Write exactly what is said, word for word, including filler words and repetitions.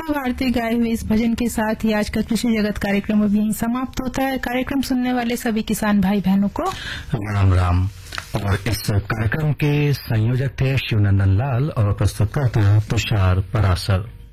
उमा भारती गाए हुए इस भजन के साथ ही आज का कृषि जगत कार्यक्रम अब यहीं समाप्त होता है। कार्यक्रम सुनने वाले सभी किसान भाई बहनों को राम राम। और इस कार्यक्रम के संयोजक थे शिवनंदन लाल और प्रस्तुतकर्ता तुषार परासर।